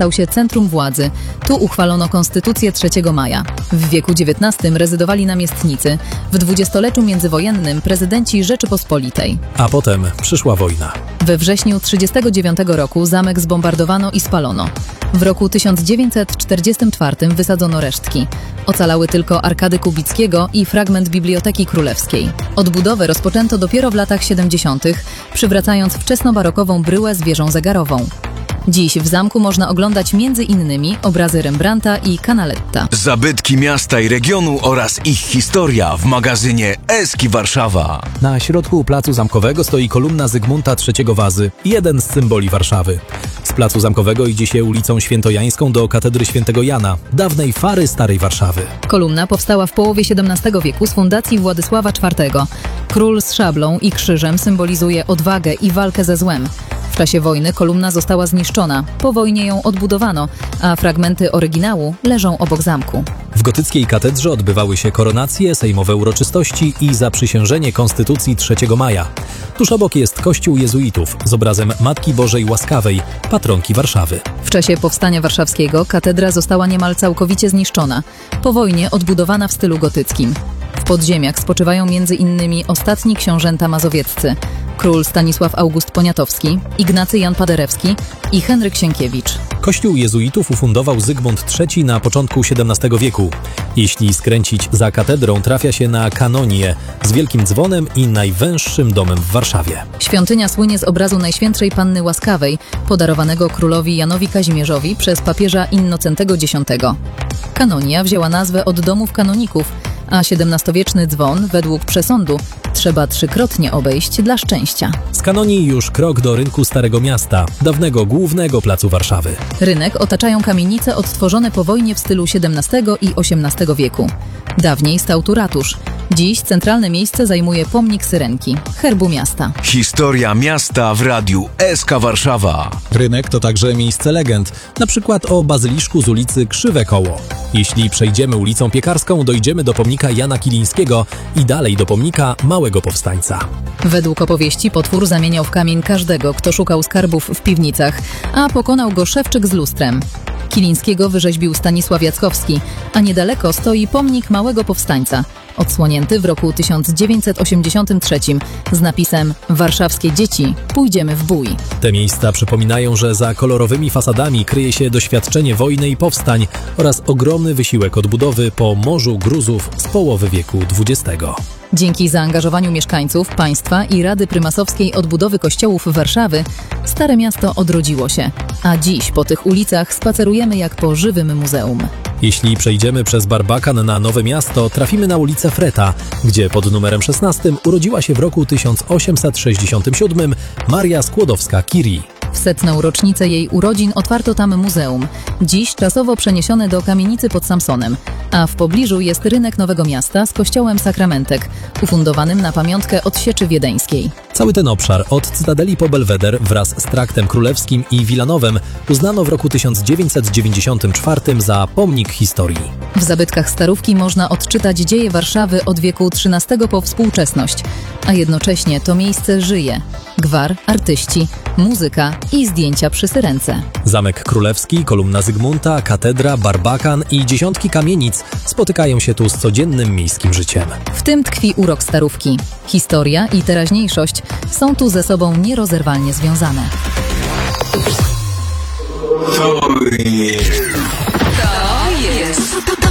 stał się centrum władzy. Tu uchwalono konstytucję 3 maja. W wieku XIX rezydowali namiestnicy. W dwudziestoleciu międzywojennym prezydenci Rzeczypospolitej. A potem przyszła wojna. We wrześniu 1939 roku zamek zbombardowano i spalono. W roku 1944 wysadzono resztki. Ocalały tylko arkady Kubickiego i fragment Biblioteki Królewskiej. Odbudowę rozpoczęto dopiero w latach 70., przywracając wczesnobarokową bryłę z wieżą zegarową. Dziś w zamku można oglądać m.in. obrazy Rembrandta i Canaletta. Zabytki miasta i regionu oraz ich historia w magazynie Eski Warszawa. Na środku placu zamkowego stoi kolumna Zygmunta III Wazy, jeden z symboli Warszawy. Z placu zamkowego idzie się ulicą Świętojańską do katedry Świętego Jana, dawnej fary Starej Warszawy. Kolumna powstała w połowie XVII wieku z fundacji Władysława IV. Król z szablą i krzyżem symbolizuje odwagę i walkę ze złem. W czasie wojny kolumna została zniszczona, po wojnie ją odbudowano, a fragmenty oryginału leżą obok zamku. W gotyckiej katedrze odbywały się koronacje, sejmowe uroczystości i zaprzysiężenie Konstytucji 3 maja. Tuż obok jest kościół jezuitów z obrazem Matki Bożej Łaskawej, patronki Warszawy. W czasie Powstania Warszawskiego katedra została niemal całkowicie zniszczona, po wojnie odbudowana w stylu gotyckim. W podziemiach spoczywają m.in. ostatni książęta mazowieccy: król Stanisław August Poniatowski, Ignacy Jan Paderewski i Henryk Sienkiewicz. Kościół jezuitów ufundował Zygmunt III na początku XVII wieku. Jeśli skręcić za katedrą, trafia się na kanonię z wielkim dzwonem i najwęższym domem w Warszawie. Świątynia słynie z obrazu Najświętszej Panny Łaskawej, podarowanego królowi Janowi Kazimierzowi przez papieża Innocentego X. Kanonia wzięła nazwę od domów kanoników, a XVII-wieczny dzwon, według przesądu, trzeba 3-krotnie obejść dla szczęścia. Z kanonii już krok do rynku Starego Miasta, dawnego głównego placu Warszawy. Rynek otaczają kamienice odtworzone po wojnie w stylu XVII i XVIII wieku. Dawniej stał tu ratusz. Dziś centralne miejsce zajmuje pomnik Syrenki, herbu miasta. Historia miasta w radiu SK Warszawa. Rynek to także miejsce legend, na przykład o bazyliszku z ulicy Krzywe Koło. Jeśli przejdziemy ulicą Piekarską, dojdziemy do pomnika Jana Kilińskiego i dalej do pomnika Małego Powstańca. Według opowieści potwór zamieniał w kamień każdego, kto szukał skarbów w piwnicach, a pokonał go szewczyk z lustrem. Kilińskiego wyrzeźbił Stanisław Jackowski, a niedaleko stoi pomnik Małego Powstańca, odsłonięty w roku 1983 z napisem „Warszawskie dzieci, pójdziemy w bój”. Te miejsca przypominają, że za kolorowymi fasadami kryje się doświadczenie wojny i powstań oraz ogromny wysiłek odbudowy po morzu gruzów z połowy wieku XX. Dzięki zaangażowaniu mieszkańców, państwa i Rady Prymasowskiej Odbudowy Kościołów Warszawy Stare Miasto odrodziło się, a dziś po tych ulicach spacerujemy jak po żywym muzeum. Jeśli przejdziemy przez Barbakan na Nowe Miasto, trafimy na ulicę Freta, gdzie pod numerem 16 urodziła się w roku 1867 Maria Skłodowska-Curie. W 100. rocznicę jej urodzin otwarto tam muzeum, dziś czasowo przeniesione do kamienicy pod Samsonem, a w pobliżu jest rynek Nowego Miasta z kościołem Sakramentek, ufundowanym na pamiątkę odsieczy wiedeńskiej. Cały ten obszar od Cytadeli po Belweder wraz z Traktem Królewskim i Wilanowem uznano w roku 1994 za pomnik historii. W zabytkach Starówki można odczytać dzieje Warszawy od wieku XIII po współczesność, a jednocześnie to miejsce żyje. Gwar, artyści, muzyka i zdjęcia przy Syrence. Zamek Królewski, kolumna Zygmunta, katedra, Barbakan i dziesiątki kamienic spotykają się tu z codziennym miejskim życiem. W tym tkwi urok Starówki. Historia i teraźniejszość są tu ze sobą nierozerwalnie związane. Oh, yeah.